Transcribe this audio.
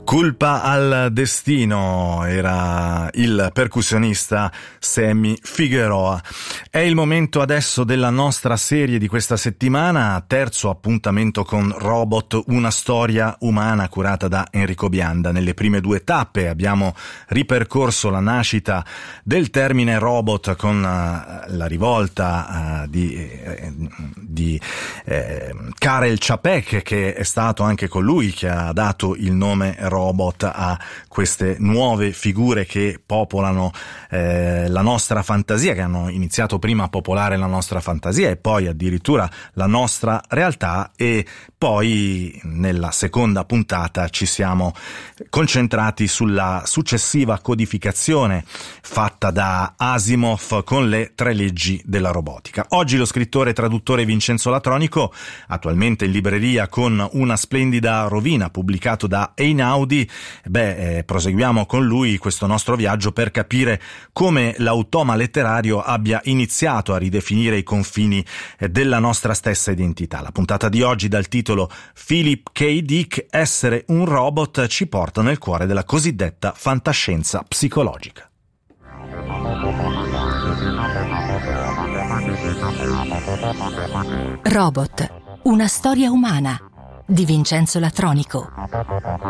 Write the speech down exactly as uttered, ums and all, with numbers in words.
Colpa al destino era il percussionista Sammy Figueroa. È il momento adesso della nostra serie di questa settimana, terzo appuntamento con Robot, una storia umana curata da Enrico Bianda. Nelle prime due tappe abbiamo ripercorso la nascita del termine robot con uh, la rivolta uh, di, eh, di eh, Karel Čapek, che è stato anche colui che ha dato il nome robot a queste nuove figure che popolano eh, la nostra fantasia, che hanno iniziato prima a popolare la nostra fantasia e poi addirittura la nostra realtà, e poi nella seconda puntata ci siamo concentrati sulla successiva codificazione fatta da Asimov con le tre leggi della robotica. Oggi lo scrittore e traduttore Vincenzo Latronico, attualmente in libreria con Una splendida rovina, pubblicato da Einaudi. Beh, eh, proseguiamo con lui questo nostro viaggio per capire come l'automa letterario abbia iniziato a ridefinire i confini eh, della nostra stessa identità. La puntata di oggi, dal titolo Philip K. Dick, Essere un robot, ci porta nel cuore della cosiddetta fantascienza psicologica. Robot, una storia umana di Vincenzo Latronico.